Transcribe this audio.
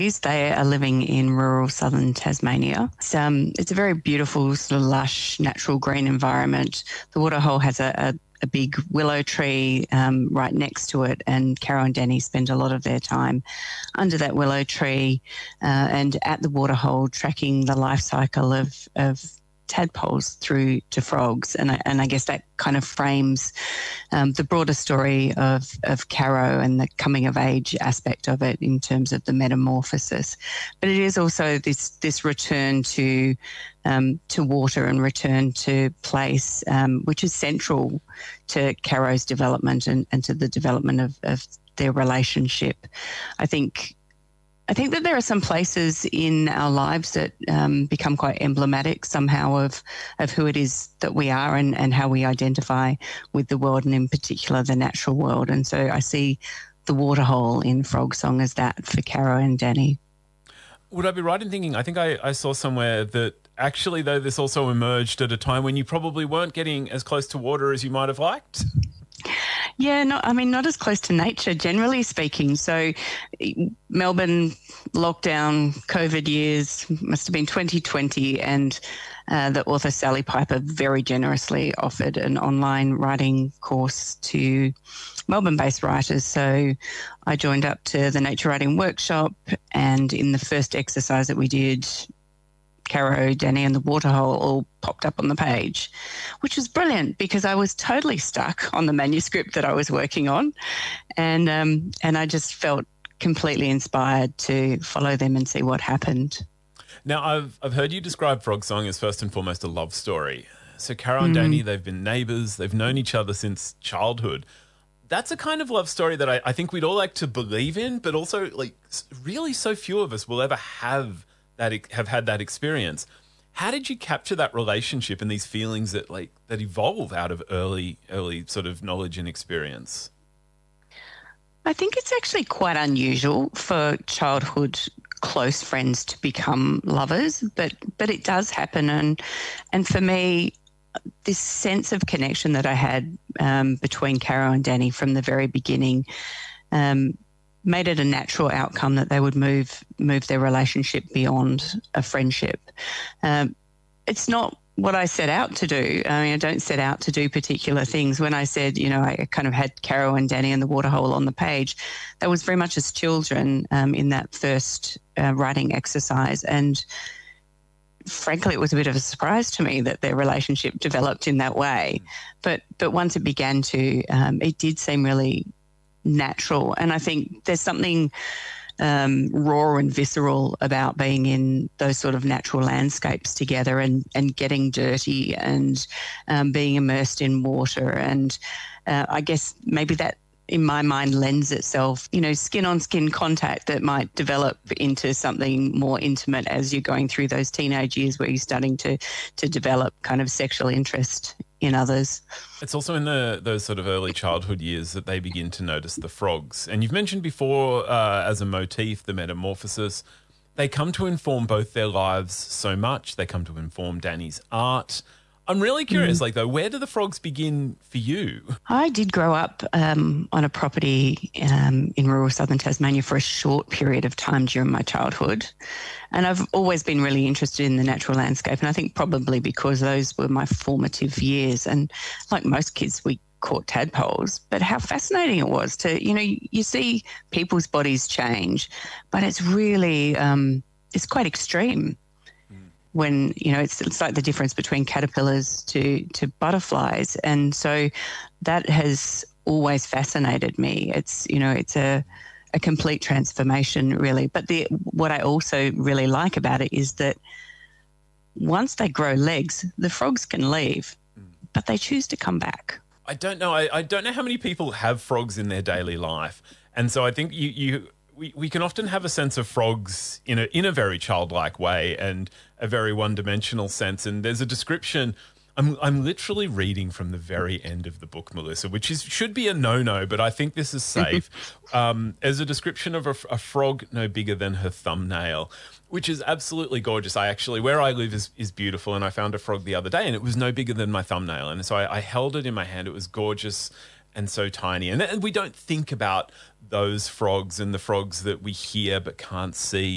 They are living in rural southern Tasmania. It's a very beautiful, sort of lush, natural green environment. The waterhole has a big willow tree right next to it, and Caro and Danny spend a lot of their time under that willow tree and at the waterhole, tracking the life cycle of tadpoles through to frogs. And I guess that kind of frames the broader story of Caro and the coming of age aspect of it in terms of the metamorphosis. But it is also this return to water and return to place, which is central to Caro's development and to the development of their relationship. I think that there are some places in our lives that become quite emblematic somehow of who it is that we are and how we identify with the world, and in particular the natural world. And so I see the waterhole in Frog Song as that for Caro and Danny. Would I be right in thinking, I think I saw somewhere that actually, though, this also emerged at a time when you probably weren't getting as close to water as you might have liked? Yeah, not as close to nature, generally speaking. So Melbourne lockdown, COVID years, must have been 2020, and the author Sally Piper very generously offered an online writing course to Melbourne-based writers. So I joined up to the nature writing workshop, and in the first exercise that we did, Caro, Danny and the waterhole all popped up on the page, which was brilliant because I was totally stuck on the manuscript that I was working on, and I just felt completely inspired to follow them and see what happened. Now, I've heard you describe Frog Song as first and foremost a love story. So Caro and Danny, they've been neighbours, they've known each other since childhood. That's a kind of love story that I think we'd all like to believe in, but also like really so few of us will ever have had that experience. How did you capture that relationship and these feelings that evolve out of early sort of knowledge and experience? I think it's actually quite unusual for childhood close friends to become lovers, but it does happen. And for me, this sense of connection that I had between Caro and Danny from the very beginning made it a natural outcome that they would move their relationship beyond a friendship. It's not what I set out to do. I mean, I don't set out to do particular things. When I said, I kind of had Caro and Danny and the waterhole on the page, that was very much as children in that first writing exercise. And frankly, it was a bit of a surprise to me that their relationship developed in that way. But once it began to, it did seem really natural. And I think there's something raw and visceral about being in those sort of natural landscapes together and getting dirty and being immersed in water. And I guess maybe that, in my mind, lends itself, skin on skin contact that might develop into something more intimate as you're going through those teenage years where you're starting to develop kind of sexual interest in others. It's also in those sort of early childhood years that they begin to notice the frogs. And you've mentioned before as a motif, the metamorphosis. They come to inform both their lives so much. They come to inform Danny's art. I'm really curious, though, where do the frogs begin for you? I did grow up on a property in rural southern Tasmania for a short period of time during my childhood. And I've always been really interested in the natural landscape. And I think probably because those were my formative years. And like most kids, we caught tadpoles. But how fascinating it was to, you see people's bodies change, but it's really, it's quite extreme. When, it's like the difference between caterpillars to butterflies. And so that has always fascinated me. It's, it's a complete transformation, really. But what I also really like about it is that once they grow legs, the frogs can leave, but they choose to come back. I don't know. I don't know how many people have frogs in their daily life. And so I think we can often have a sense of frogs in a very childlike way and a very one-dimensional sense. And there's a description. I'm literally reading from the very end of the book, Melissa, which should be a no-no, but I think this is safe. There's a description of a frog no bigger than her thumbnail, which is absolutely gorgeous. Where I live is beautiful, and I found a frog the other day, and it was no bigger than my thumbnail. And so I held it in my hand. It was gorgeous and so tiny. And we don't think about those frogs and the frogs that we hear but can't see.